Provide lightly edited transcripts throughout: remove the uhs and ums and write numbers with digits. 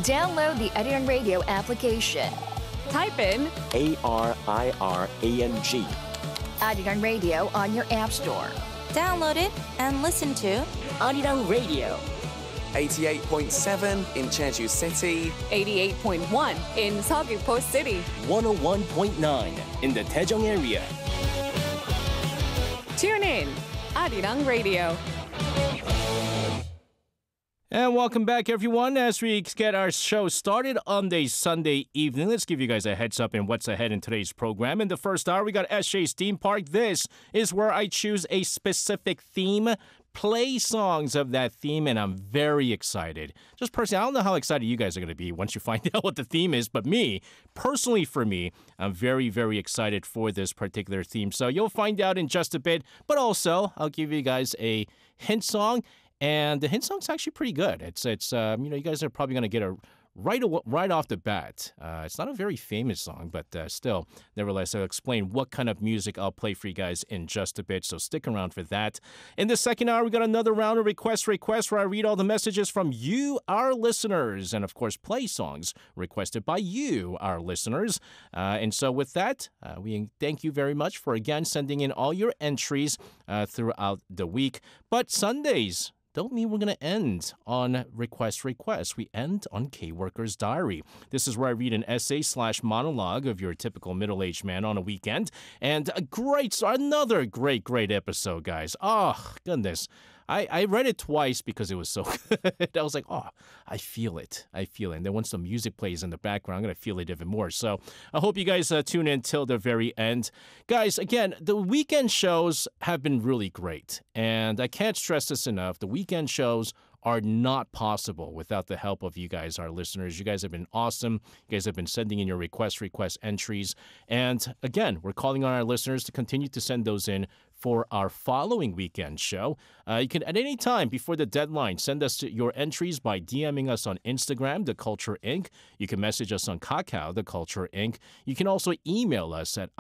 Download the Arirang Radio application. Type in ARIRANG. Arirang Radio on your app store. Download it and listen to Arirang Radio. 88.7 in Jeju City. 88.1 in Seogwipo City. 101.9 in the Daejeong area. Tune in, Arirang Radio. And welcome back, everyone, as we get our show started on the Sunday evening. Let's give you guys a heads up in what's ahead in today's program. In the first hour, we got SJ's Theme Park. This is where I choose a specific theme, play songs of that theme, and I'm very excited. Just personally, I don't know how excited you guys are going to be once you find out what the theme is, but personally for me, I'm very, very excited for this particular theme. So you'll find out in just a bit, but also I'll give you guys a hint song. And the hint song's actually pretty good. It's you guys are probably going to get a right off the bat. It's not a very famous song, but still, nevertheless, I'll explain what kind of music I'll play for you guys in just a bit, so stick around for that. In the second hour, we got another round of request where I read all the messages from you, our listeners, and of course, play songs requested by you, our listeners. And so with that, we thank you very much for, again, sending in all your entries throughout the week. But Sundays don't mean we're going to end on request. We end on K-Worker's Diary. This is where I read an essay/monologue of your typical middle-aged man on a weekend. And another great episode, guys. Oh, goodness. I read it twice because it was so good. I was like, oh, I feel it. And then once the music plays in the background, I'm going to feel it even more. So I hope you guys tune in till the very end. Guys, again, the weekend shows have been really great. And I can't stress this enough. The weekend shows are not possible without the help of you guys, our listeners. You guys have been awesome. You guys have been sending in your request entries. And again, we're calling on our listeners to continue to send those in for our following weekend show. You can, at any time before the deadline, send us your entries by DMing us on Instagram, The Culture Inc. You can message us on Kakao, The Culture Inc. You can also email us at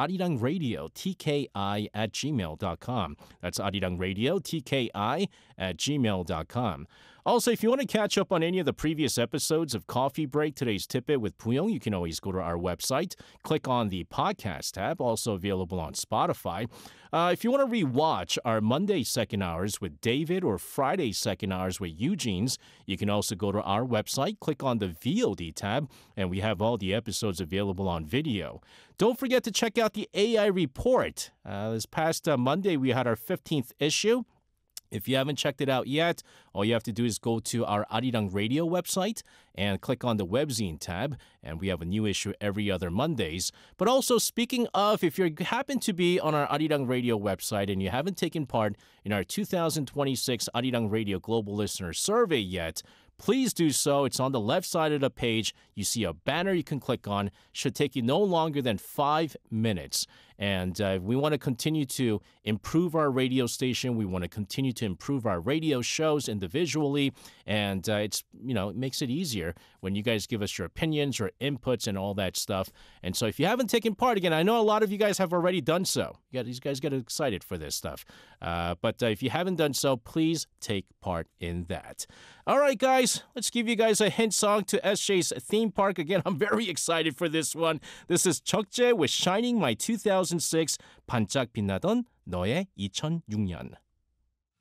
arirangradiotki@gmail.com. That's arirangradiotki@gmail.com. Also, if you want to catch up on any of the previous episodes of Coffee Break, Today's Tidbit with Puyong, you can always go to our website, click on the podcast tab, also available on Spotify. If you want to rewatch our Monday second hours with David or Friday second hours with Eugene's, you can also go to our website, click on the VOD tab, and we have all the episodes available on video. Don't forget to check out the AI Report. This past Monday, we had our 15th issue. If you haven't checked it out yet, all you have to do is go to our Arirang Radio website and click on the webzine tab, and we have a new issue every other Mondays. But also, speaking of, if you happen to be on our Arirang Radio website and you haven't taken part in our 2026 Arirang Radio Global Listener Survey yet, please do so. It's on the left side of the page. You see a banner you can click on. Should take you no longer than 5 minutes. And we want to continue to improve our radio station. We want to continue to improve our radio shows individually. And it makes it easier when you guys give us your opinions, your inputs, and all that stuff. And so if you haven't taken part, again, I know a lot of you guys have already done so. These guys get excited for this stuff. But if you haven't done so, please take part in that. All right, guys, let's give you guys a hint song to SJ's Theme Park. Again, I'm very excited for this one. This is 적재 with Shining My 2006 반짝 빛나던 너의 2006년.